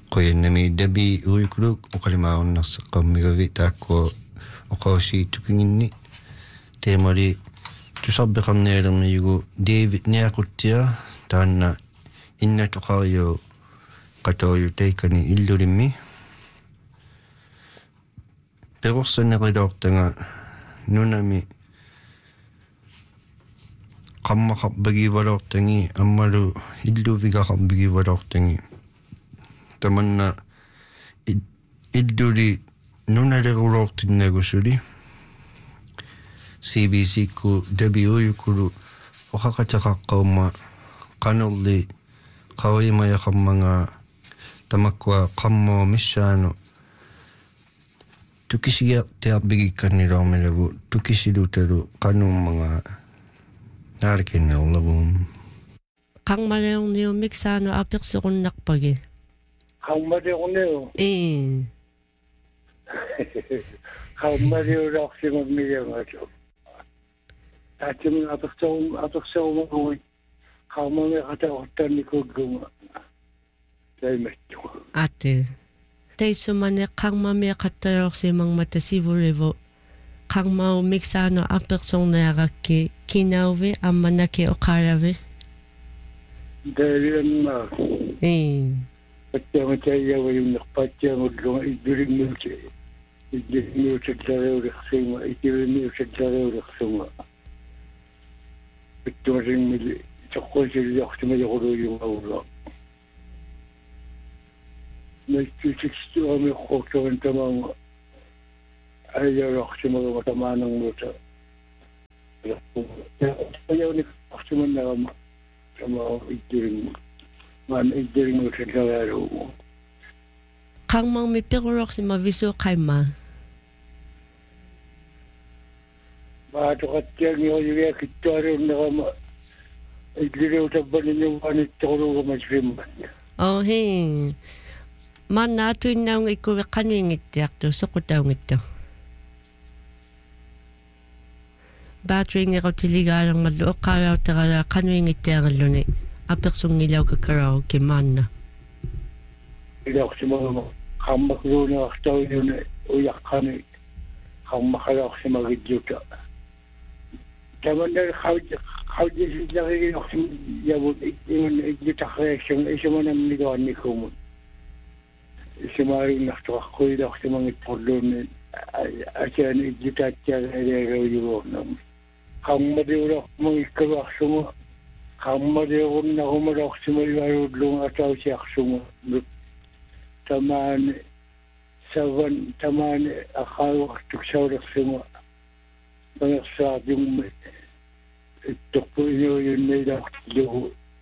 qoyannami dabi uikuluk uqalimaarunnerseqqarmigavi taakku oqausiitukinginni teemali tusarbeqarnialermiigu David niaquttia taanna innatuqariu qatoyu taikani illulimmi perussaneriloortanga nunami qammaqarpagivalortangi ammalu illuviqaqarpagivalortangi tamanna illuli nunaleruloortinnagusuli CBC ku WU-yukulu oqaqataqaqqaumma qanerli qawimayaqarmanga tamakkua qammo missaanu tukisigiartiarpigikkarniloormilagu tukisilutalu qanummanga naarkinnerlagum qangmaleorniumik saanu apersuqunnarpagi qangmaleorniu qangmaleorlarsimammigaangatu taatimin apersuumagui qangmame qataortannikuggunga taimattu ate taisumane qangmame qattayorsimangmata sivulevo qangmau mixano apersornearaki kinauvi ammanaki oqaravi dalianma pattiamutayavayunnerpattiamulluga iddulimmiuti iddulimmiutallariuliqsiima iddulimmiutallariuliqsunga pittumasinmili toqqusiliortimajoquluyungaula naittusikstuamiqqortoran tamaanga ayalortimaga tamaanangmuta ayaunikqortimannarama tamaa iddulimmu maan iddulimmuutallariaruugu qangmangmi perulortima visu qaima maatoqattiangioriviakittuariunnerama idduliutabbaninnuvaanittoquluugamasrimman he manna atuinnaunga ikkuvi qanuingittiartu soqutaungittu batteringerautiligaalermallu oqqaarautterala qanuingittiaralluni apersunngilaukakarau kimaanna ilortimagama qammakluunerartauyune uyaqqani qammaqalorsimagidduta tamannal qawjisillagigiortim yavut iman iggitaqreaksun isumanamnigoannikumun isimaarinnartoqaqquilortimangittorluunni asiani iggitaattiagaaleagauyugoornam qammadiulormangikkaluarsunga qammadiurunnarumaloortimayuaruullunga atausiarsunga tamaani savan tamaani aqaaruartuksaulерsunga pangersaarjummi ittorpuinuuyunniilaartillugu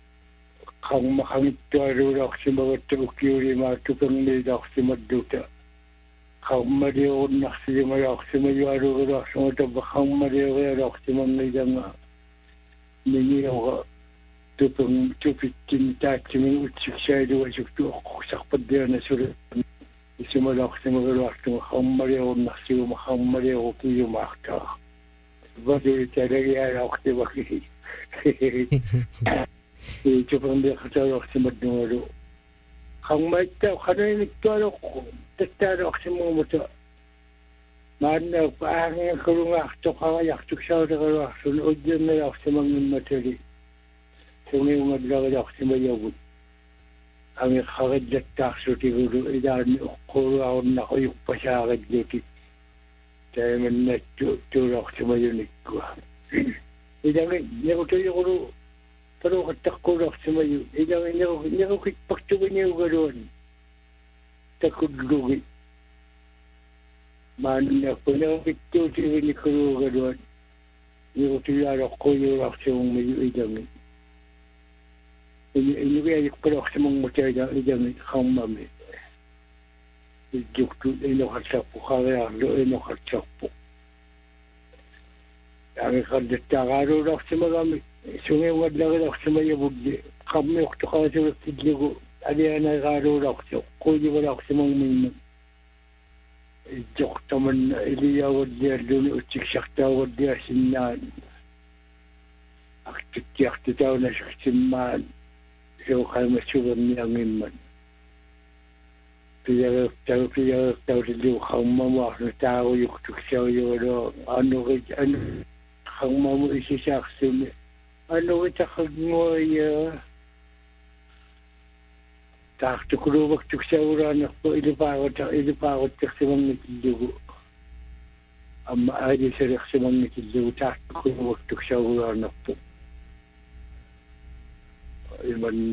qammaqangittualuulorsimagattu ukkiulimaattuperniilaarsimadduta qammadiurunnarsilimalaarsimayualuurularsunga tabba qammadiurialorsimangilanga ningiora tupittin taattimin utsiksailuasuktu oqqusarpaddiana sulu isimalaarsimagaluartunga qammadiurunnarsiguma qammadiurukiyumaartaa vadulitalagialaortimaki tuperniiqataluarsimadnungalu qangmaitta qanuingittualoqqu tattaaloarsimuumuta maanna paangiakulungaartoqarajartuksaulegaluarsun ujjannalaarsimangimmatali sungiungallagilarsimayavut angiqqarillattaarsutigulu ilaanni uqquluarunnaquйуппасаагилlutik taimannattu tuulorsimayunikkua ilangi nerutuyugulu taluqattaqqulorsimayu ilangi nerukitpartuginiugaluan takullugi maannakkunerukittuutiginikuluugaluan nerutuyaalorquyuularsimumayu ilangi inugiayikkalorsimangmutaila ilangi qammami idduktu inoqatsarpu qariarlu inoqatsarpu angiqallattaaqaaluularsimagami sungiungallagilarsimayavulli qammiortoqaasulattillugu alianaiqaaluularsi quulivalarsimangminna iddoqtamanna iliyavallialluni utsiksartaavalliassinnaan aqtuttiartutaunasarsimmaan seuqaimassuverniangimman tahu dulu kang mama nu tahu yuk tuk siau yo anu kang mama isi saksi anu kita ngoy tak tu kudu waktu siau anak po itu pagot tak semang itu amma ada serik semang itu tak kudu waktu siau anak po iman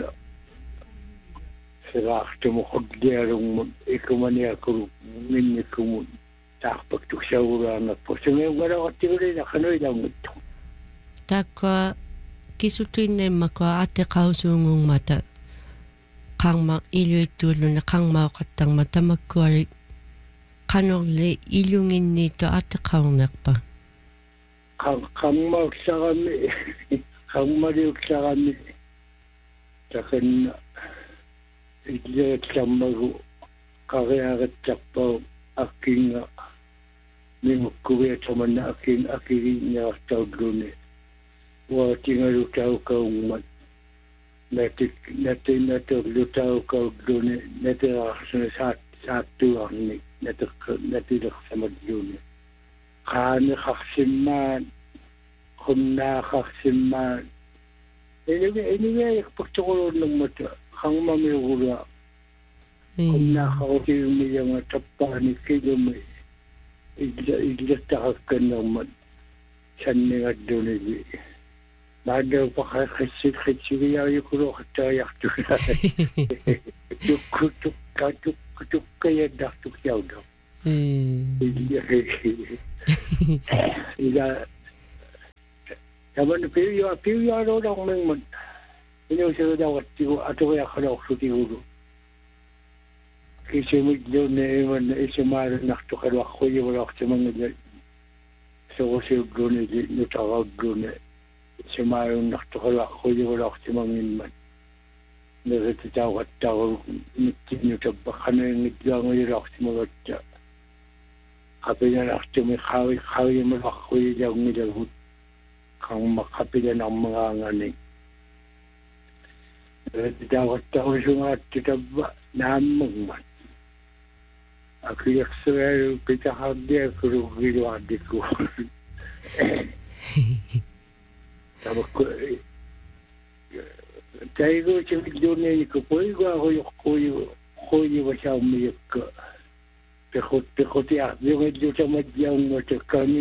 Serachte mo kudlerung ikumania kuru minni kumun takpak tuk saura na po sungai gara otigre na kanoi lang ito. Takwa kisutuin makwa ate kausungung mata kang mak ilu itulo na kang makatang mata magkuari kanole ilungin nito ate kaunak pa. Kang mauksa kami kang mariuksa kami takan Ijaya Chamaru Kaya Chapa Aking Nimukuya Chamana Aking Akirinya Taudrune Watingaru Tau Kaumat Natik Nato Lutau Kaudrune Nata Satu Arni Natidak Samadrune Khan Haksiman Humna Haksiman Anyway, Poctoro Namata Kang mamigura kung nakakauti yung tapa ni kilo may iglatakak naman siyan nga doon Madaw pa katsiriya yung kuro katayak tuk kaya daktuk yaw daw Taman piyo araw daw naman Inuusiro daw at ato kaya kalok sa tiguro. Kasi medyo na iman na isimaro nakto kalok ko yung wala sa mga dyan. So kasi doon na nutawag doon na isimaro nakto kalok ko yung wala sa mga iman. Nakatataw at tao mitin yung tabakan na yung medyo ang wala sa mga dyan. Kapag na nakto may kawi yung malak ko yung nilagot. Kang makapilan ang mga nganing. Dapat tahu sungai kita namung mat. Aku yang selalu kita hadir kerugi adikku. Tapi saya itu cakap dunia ini kepoi gua koi macam mereka. Tekot ya, jangan juga macam macam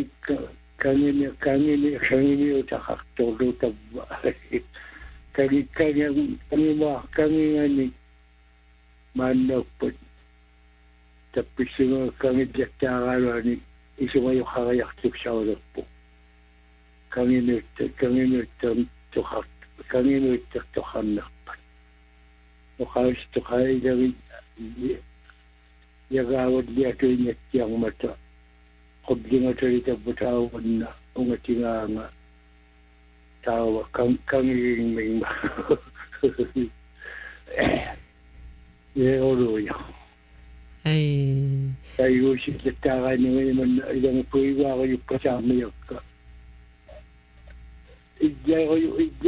kami udah hak tolu tabah. Kami ngani mandapat tapi semua kami jakta ni semua yung karayak tuk sa ulo po kami nutan tuhan nakpan mukhawas tukay dari yagawad niya ito niya tiyang mata kubling at rita butawan na ungatinga nga tawa kami may oro yan tayo sikitakan niyo naman ilang puwiwa ko yung kasama yung idya ko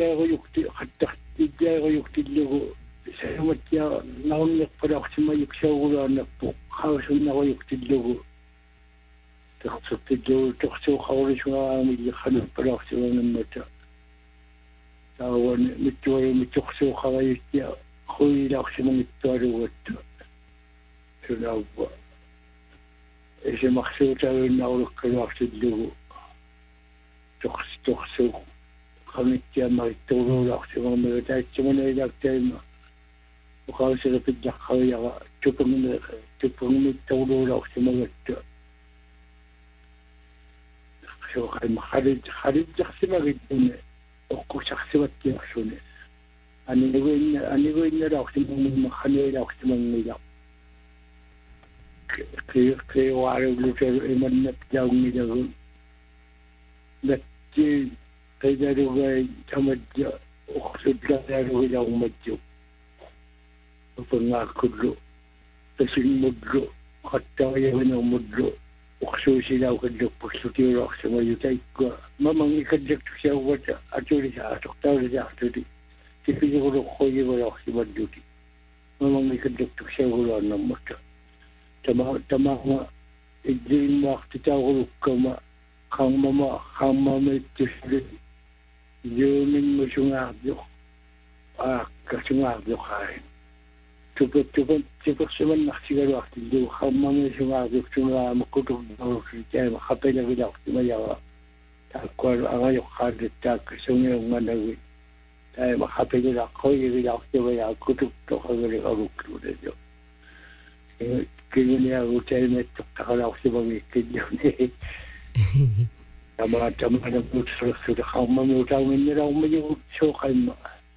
yung tilo sa matya naunyak para ako simayok sa ura na po kawasan ako yung tilo ko takso tilo takso kawasan nga amilya kanan para ako sa mga mata tawan mitokso kawayo siya kuila ako sa mga itwaro wato sunawa ese maksuta na ako kalak sa tilo takso kami siya magturo ako sa mga mga tayo sa mga nilagtay mo Bukaw sa lapit na kaya tupang mituro ako sa mga ito so kaya makarid kasi magito na o kusakasiwat niya ako na anigawin na ako sa mga makanila ako sa mga nila kaya wala lutero iman na piyang nila nati kaya narugay tamadya o kusudla narugay akong madyo pangakudlo kasing mudlo katawayan ng mudlo uksusi daw kadlo pagsutiro sa mayutay ko mamang ikadyak siya wata aturi sa atok tawag sa aturi tipin ko ko yung wala si maduti mamang ikadyak siya wala ng mata tama idin waktu tahu kama kang mama itu sudah jumin musunga jo kasunga jo kai cepat semen nak sigar waktu jo kang mama sunga jo sunga makutuk jo kita makapela kita waktu maya tak kuat agak yo kada tak kesunga mana wi saya makapela kau kita waktu maya kutuk tu agak agak kuat jo kini aku cari metok tak kalau sebagai kerja ni. Tama ada sudah kau mahu tahu ini orang mahu sokan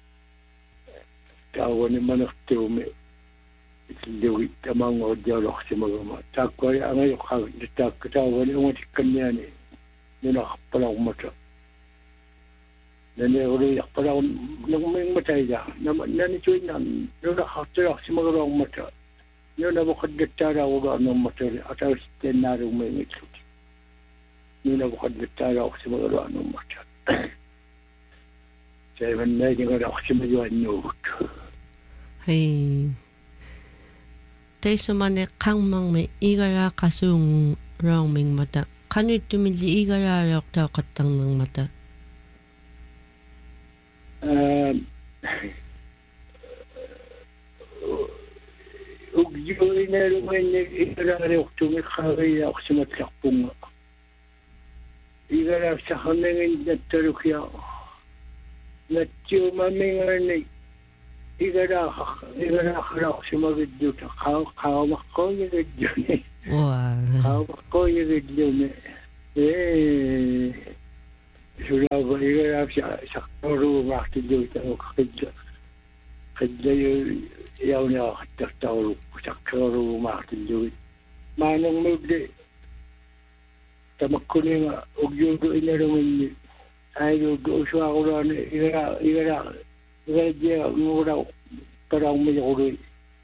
tahu ni mana tu me itu tama ngajak orang semua tak kau yang ayah kau tak tahu ni orang ciknya ni nak pelau mata dan dia orang yang pelau nak main mata aja nama cuy nan nak hati semua orang mata Nyo na bukod gitara uga ng motor ataw stenar umengit. Nyo na bukod gitara ako sa mga ng motor. Saya man na yung ako sa mga nyot. Hey. Tay sumane kang mang may igara kasung rong ming mata. Kano tumili igara rak taw katang ng mata? Ugyo na naman ikarari ako tumikari ako sa matlakpong. Ikarari sa kamingin na tarukya. Natyo mamingan ikarari ako sa magidyo. Kawamak ko yung gidyo ni. Kawamak ko yung gidyo ni. Sulaba ikarari sa karo makidyo. Kadya yung yaw niya katataw sa karo makidyo. Manong mugli. Tamak ko niya ugyo do inarumin ni. Ay do uswa ko ran igara dia ngura para umay ko rin.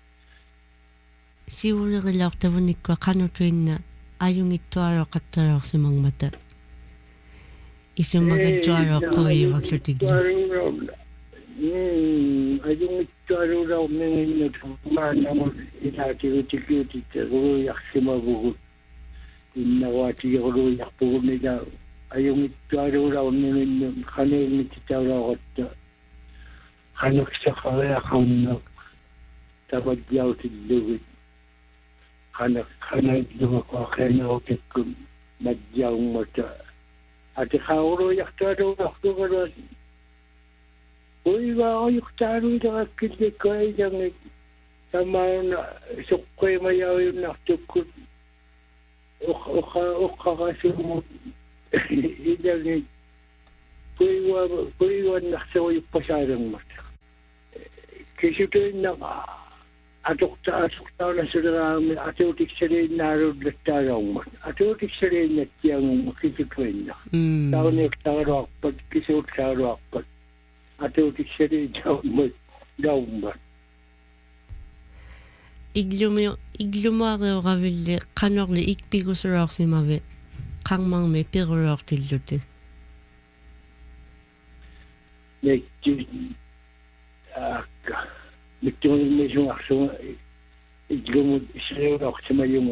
Siguro rilak tabunik ko kano tuin na ayong ito araw katarak sa mga mata. Isang magatuaraw ko yung magsutigil. Ayong ito araw raw mga inatuman mo itati-uti-uti ruyak si mabugot. Inawati ko ruyak po nila. Ayong ito araw raw mga kanil nititaraw at hanak sa kaya kanak tabadyaw tidluwit. Hanak lumako kaya ako kikun madyaw mata. At ikaw yaktaro ako karon. Uy ba ako yaktaro nakakili ko ay yung tama na sukoy mayaw yung naktukot. Uka kasi mo idang Puiwan naksawa yung pasarang mata. Kasi ito yung atok-taw na sila namin, atutik sa rin narod na tarang mata. Atutik sa rin na tiyang makikituin na. Tao na yung tarakpat, kisot tarakpat. Atutik sa rin daw mata. Iglumo ako kavili, kanokli ikpigusarok si mavi. Kang mang may pigurok tilute. Betul macam aku ikut saya orang cuma yang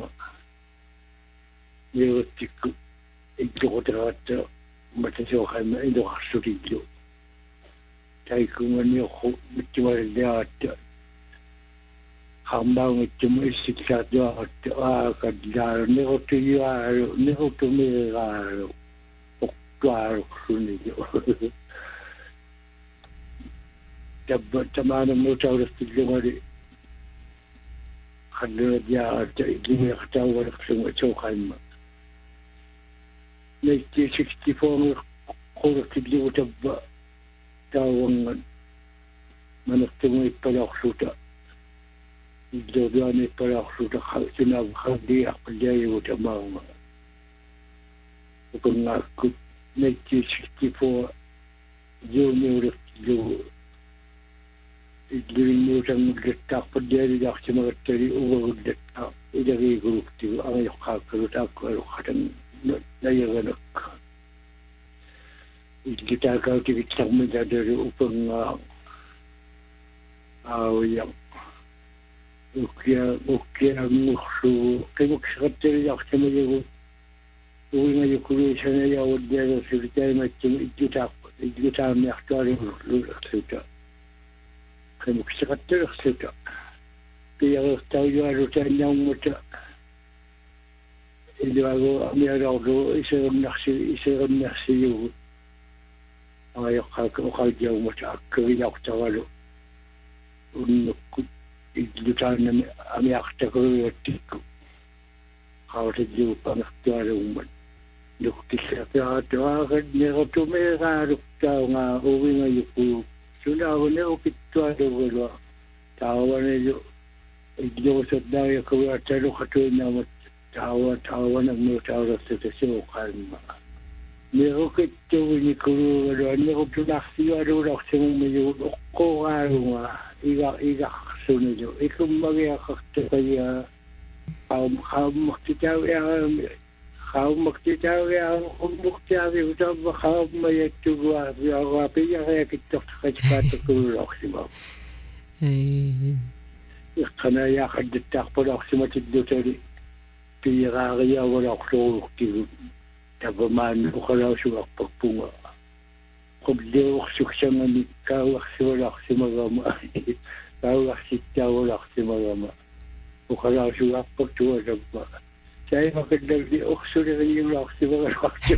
dia ikut terhadap macam saya itu harus itu. Saya kemudian aku betul dia ada hambang itu mesti ada kadar ni itu ya ni itu mereka okar suni itu. Tamanan mo tayo na tiglimari. Kanda niya at iglimari katawa na kasang atsokan mo. 1964 kung tiglimari taba tawang managtumay pala ako suta. Iglimari pala ako suta sinabakandi ako liyayo tamang. Kung ako 1964 junior tiglimari Igluin mo siyang magdatak pa dyan ako sa mga tari o magdatak. Ilagay ko ito ang ayok kakarot ako katang nayanganak. Igitagaw tigitang madadari upang awayang. ukia ngursu kimukshqattari yaqtamayagu uinga yukulisana yawaddeero sirtaimattim igutaammi aqtuariurluta kimukshqattarerluta piyareertaujualuta iluagu amiarorlu iserinnarsiyugu ayaqaqaujaumat akkerilaaqtaralu unnukku iglutaan amiaqtakuruattikku qawtajiupanartualummat nukkissaqaatuaqat neratumeeraaluktaunga uwingayuku sunaagunerukittualugulua taawanelu igluusatnaariakuruataluqatuinaamat taawanagnuutaulastatasiuqaanma nerukittuunikuluugalu annerutunarsiualuulorsimummiyu oqqoraalunga igarsunulu ikummagiaqartaqaya qaummaktitauiaa ummuktiaviutamma qaummayattuguapiaqajakittortaqatikaatakululorsimaa iqqanayaaqaddattaarpulorsimatillutali piiraariavalorluuruktigut tapamaan uqalausuarpakpunga qubleursuksangani kauarsivalarsimagama kauarsittauvalarsimagama uqalausuarpaktuatamma saimaqallalli ursuleriularsimagalartu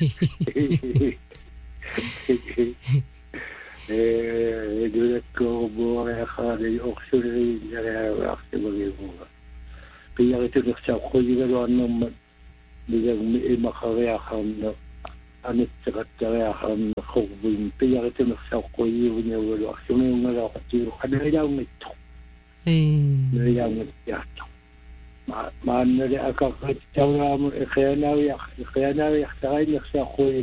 edulakkorbuariaqaali ursuleriularsimagima piyaritunersaaqquyigaluarnermat nigagmi imaqariaqarna anitseqattariaqarna qurbuin piyaritunersaaqquyiugunaavalu arsumiungalaaqattigu qanailaungittu nailaungittiartu maannali akaqqattauaamu iqianaaviaqtarainnersaaqquyi